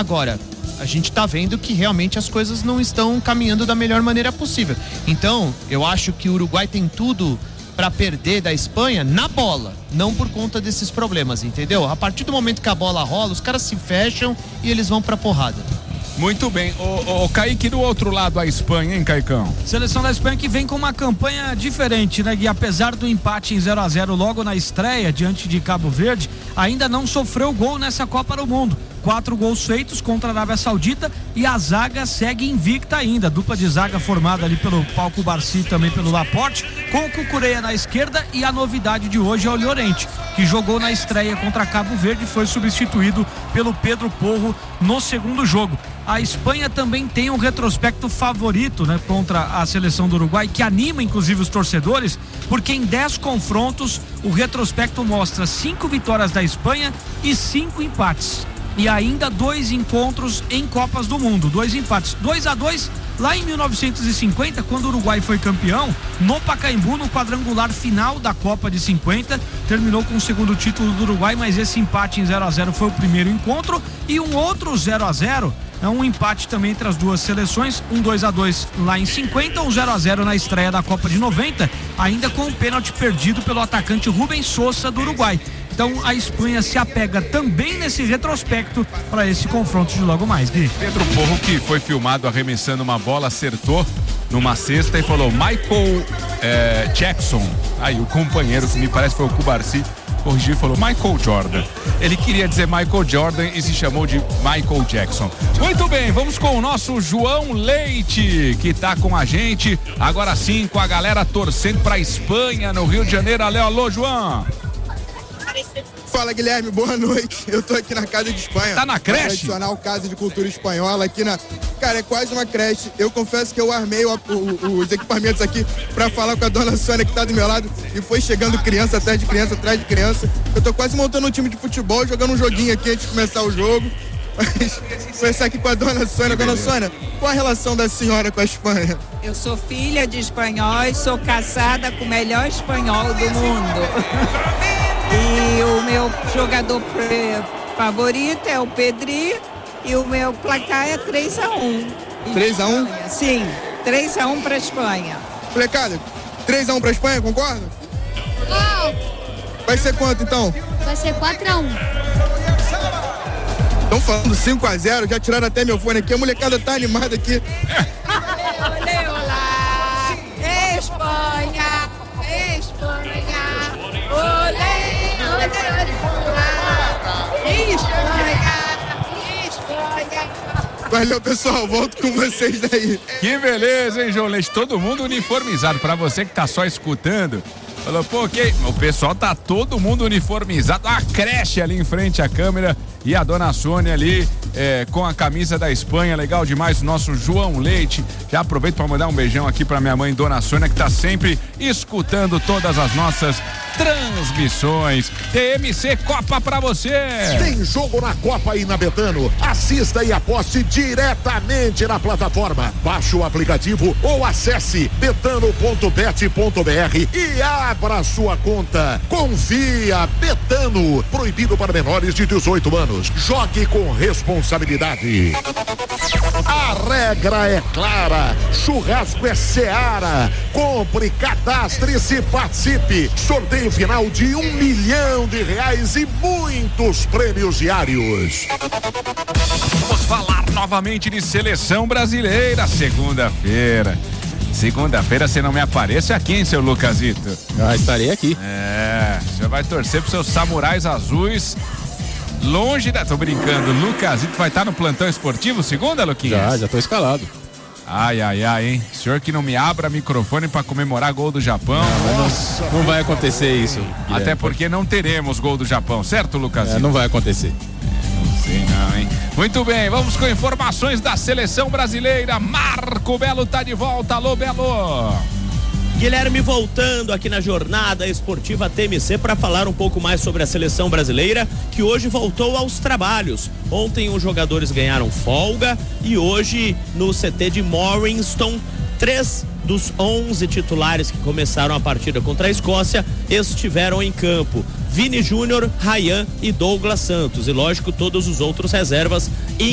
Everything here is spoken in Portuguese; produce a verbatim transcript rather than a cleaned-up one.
Agora, a gente está vendo que realmente as coisas não estão caminhando da melhor maneira possível. Então, eu acho que o Uruguai tem tudo para perder da Espanha na bola, não por conta desses problemas, entendeu? A partir do momento que a bola rola, os caras se fecham e eles vão pra porrada. Muito bem, o, o Kaique, do outro lado a Espanha, hein, Caicão? Seleção da Espanha que vem com uma campanha diferente, né, Gui? Apesar do empate em zero a zero logo na estreia diante de Cabo Verde, ainda não sofreu gol nessa Copa do Mundo. Quatro gols feitos contra a Arábia Saudita e a zaga segue invicta ainda. Dupla de zaga formada ali pelo Pau Cubarsí e também pelo Laporte, com o Cucurella na esquerda, e a novidade de hoje é o Llorente, que jogou na estreia contra Cabo Verde e foi substituído pelo Pedro Porro no segundo jogo. A Espanha também tem um retrospecto favorito, né, contra a seleção do Uruguai, que anima inclusive os torcedores, porque em dez confrontos o retrospecto mostra cinco vitórias da Espanha e cinco empates. E ainda dois encontros em Copas do Mundo, dois empates, dois a dois lá em mil novecentos e cinquenta, quando o Uruguai foi campeão, no Pacaembu, no quadrangular final da Copa de cinquenta, terminou com o segundo título do Uruguai, mas esse empate em zero a zero foi o primeiro encontro, e um outro zero a zero é um empate também entre as duas seleções, um dois a dois lá em cinquenta, um zero a zero na estreia da Copa de noventa, ainda com um pênalti perdido pelo atacante Rubens Sousa do Uruguai. Então a Espanha se apega também nesse retrospecto para esse confronto de logo mais, Gui. Pedro Porro, que foi filmado arremessando uma bola, acertou numa cesta e falou Michael eh, Jackson. Aí o companheiro, que me parece foi o Cubarsí, corrigiu e falou Michael Jordan. Ele queria dizer Michael Jordan e se chamou de Michael Jackson. Muito bem, vamos com o nosso João Leite, que tá com a gente, agora sim, com a galera torcendo pra Espanha, no Rio de Janeiro. Alô, alô, João. Fala, Guilherme, boa noite. Eu tô aqui na Casa de Espanha. Tá na creche? Tradicional Casa de Cultura Espanhola aqui na... Cara, é quase uma creche. Eu confesso que eu armei o, o, os equipamentos aqui pra falar com a dona Sônia, que tá do meu lado, e foi chegando criança atrás de criança, atrás de criança. Eu tô quase montando um time de futebol, jogando um joguinho aqui antes de começar o jogo. Mas conversar aqui com a dona Sônia. Dona Sônia, qual a relação da senhora com a Espanha? Eu sou filha de espanhóis, sou casada com o melhor espanhol do mundo. E o meu jogador favorito é o Pedri, e o meu placar é três a um. três a um? Sim, três a um para a Espanha. Molecada, três a um para a Espanha, concorda? Não. Vai ser quanto então? Vai ser quatro a um. Estão falando cinco a zero, já tiraram até meu fone aqui, a molecada tá animada aqui. Olê, olá, Espanha, Espanha, olê, olê, olê, Espanha, Espanha. Valeu, pessoal, volto com vocês daí. Que beleza, hein, João Leite? Todo mundo uniformizado. Pra você que tá só escutando, falou, pô, ok, o pessoal tá todo mundo uniformizado, a creche ali em frente à câmera e a dona Sônia ali é, com a camisa da Espanha, legal demais, o nosso João Leite. Já aproveito para mandar um beijão aqui pra minha mãe, dona Sônia, que tá sempre escutando todas as nossas transmissões. T M C Copa pra você. Tem jogo na Copa aí na Betano. Assista e aposte diretamente na plataforma. Baixe o aplicativo ou acesse betano ponto bet ponto br e abra sua conta. Confia, Betano. Proibido para menores de dezoito anos. Jogue com responsabilidade. A regra é clara. Churrasco é Seara. Compre, cadastre-se, participe. Sorteio final de um milhão de reais e muitos prêmios diários. Vamos falar novamente de seleção brasileira. Segunda-feira. Segunda-feira, se não me aparece aqui, hein, seu Lucasito? Ah, estarei aqui. É, você vai torcer pros seus samurais azuis. Longe da... Tô brincando, Lucasito vai estar no plantão esportivo segunda, Luquinhas? Já, já tô escalado. Ai, ai, ai, hein? Senhor que não me abra microfone pra comemorar gol do Japão. Não, Nossa, não, não vai acontecer isso, Guilherme. Até porque não teremos gol do Japão, certo, Lucasito? É, não vai acontecer. É, não sei não, hein? Muito bem, vamos com informações da seleção brasileira. Marco Belo tá de volta. Alô, Belo! Guilherme, voltando aqui na jornada esportiva T M C para falar um pouco mais sobre a seleção brasileira, que hoje voltou aos trabalhos. Ontem os jogadores ganharam folga e hoje no C T de Morriston, três dos onze titulares que começaram a partida contra a Escócia estiveram em campo. Vini Júnior, Ryan e Douglas Santos, e lógico todos os outros reservas